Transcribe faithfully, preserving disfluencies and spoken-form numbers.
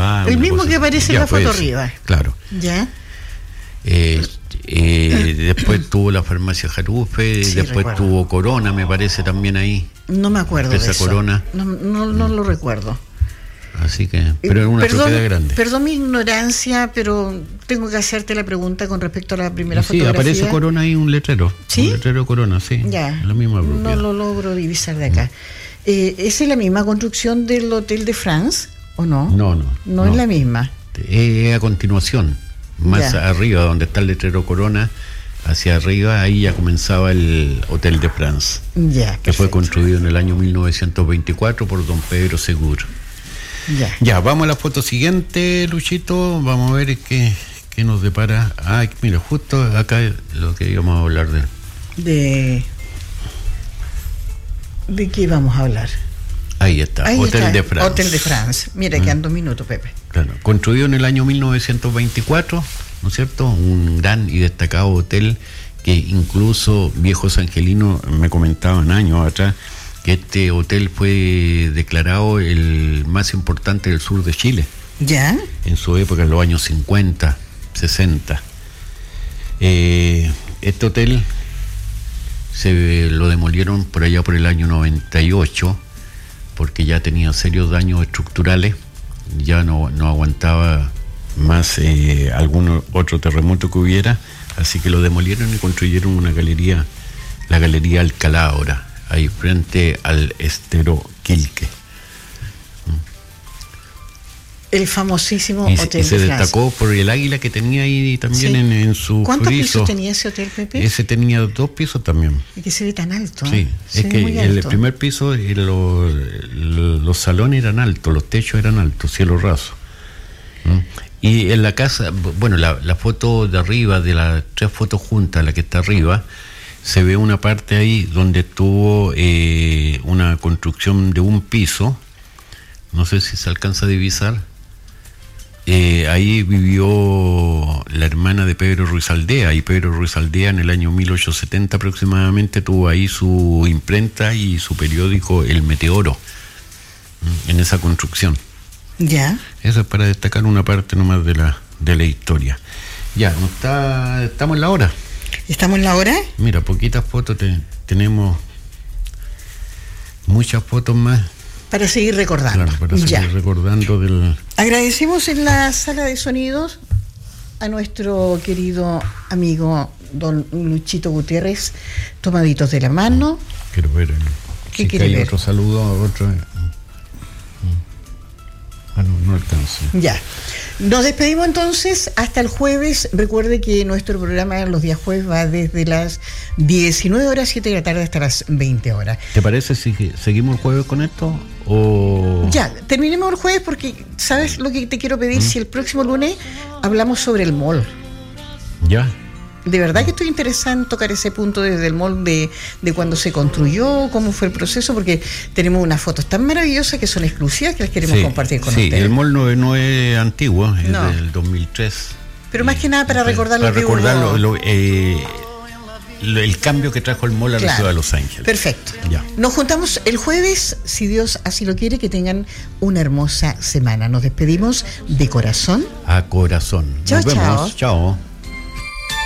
Ah, el mismo cosa, que aparece en la foto arriba. Claro. ¿Ya? Eh, eh, después tuvo la farmacia Jarufe, Sí, después recuerdo. tuvo Corona, me parece también ahí. No me acuerdo Esa de eso. Corona. No, no, no lo recuerdo. Así que, pero era una perdón, propiedad grande. Perdón mi ignorancia, pero tengo que hacerte la pregunta con respecto a la primera Sí, fotografía. aparece Corona ahí, un letrero. ¿Sí? Un letrero Corona, sí. Ya. La misma propiedad. No lo logro divisar de acá. Eh, ¿Esa es la misma construcción del Hotel de France o no? No, no. No, es la misma. Eh, a continuación, más Ya. arriba, donde está el letrero Corona, hacia arriba, ahí ya comenzaba el Hotel de France, Ya, que fue perfecto. construido en el año mil novecientos veinticuatro por don Pedro Seguro. Ya. Ya, vamos a la foto siguiente, Luchito, vamos a ver qué, qué nos depara. Ah, mira, justo acá es lo que íbamos a hablar de. De... ¿De qué vamos a hablar? Ahí está, Ahí Hotel está, de France. Hotel de France. Mira, quedan un minuto, Pepe. Claro, construido en el año mil novecientos veinticuatro, ¿no es cierto? Un gran y destacado hotel que incluso viejos angelinos me comentaban años atrás que este hotel fue declarado el más importante del sur de Chile ¿Ya? en su época, en los años cincuenta, sesenta. Eh, este hotel se lo demolieron por allá por el año noventa y ocho porque ya tenía serios daños estructurales, ya no, no aguantaba más eh, algún otro terremoto que hubiera, así que lo demolieron y construyeron una galería, la Galería Alcalá ahora, ahí frente al estero Quilque. El famosísimo Y, Hotel y se de France. destacó por el águila que tenía ahí también Sí. en, en su ¿Cuántos friso. pisos tenía ese hotel, Pepe? Ese tenía dos pisos también. Y que se ve tan alto. ¿eh? Sí, Se es ve que muy el alto. primer piso, eh, lo- lo- los salones eran altos, los techos eran altos, cielo raso. ¿Mm? Y en la casa, b- bueno, la, la foto de arriba, de las tres fotos juntas, la que está arriba, se ve una parte ahí donde tuvo eh, una construcción de un piso, no sé si se alcanza a divisar. Eh, ahí vivió la hermana de Pedro Ruiz Aldea, y Pedro Ruiz Aldea en el año mil ochocientos setenta aproximadamente tuvo ahí su imprenta y su periódico El Meteoro, ¿m? En esa construcción. ¿Ya? Eso es para destacar una parte nomás de la, de la historia. Ya, no está, estamos en la hora. ¿Estamos en la hora? Mira, poquitas fotos, te- tenemos muchas fotos más. Para seguir recordando. Claro, para seguir ya. recordando del... Agradecemos en la sala de sonidos a nuestro querido amigo don Luchito Gutiérrez, tomaditos de la mano. Quiero ver. ¿Qué si quiere hay ver? otro saludo a otro. Ah, no, no alcanza. Ya. Nos despedimos entonces hasta el jueves. Recuerde que nuestro programa los días jueves va desde las diecinueve horas, siete de la tarde hasta las veinte horas. ¿Te parece si seguimos el jueves con esto? O... Ya, terminemos el jueves porque, ¿sabes lo que te quiero pedir? ¿Mm? Si el próximo lunes hablamos sobre el mall. Ya. De verdad que estoy interesada en tocar ese punto desde el mall de, de cuando se construyó, cómo fue el proceso, porque tenemos unas fotos tan maravillosas que son exclusivas que las queremos Sí, compartir con sí, ustedes. el mall no, no es antiguo, es No. del dos mil tres. Pero más que nada para recordar Para lo que recordar hubo. lo- lo, eh, lo- el cambio que trajo el mall a la Claro. ciudad de Los Ángeles. Perfecto. Ya. Nos juntamos el jueves, si Dios así lo quiere, que tengan una hermosa semana. Nos despedimos de corazón. A corazón. Chao, Nos vemos. Chao.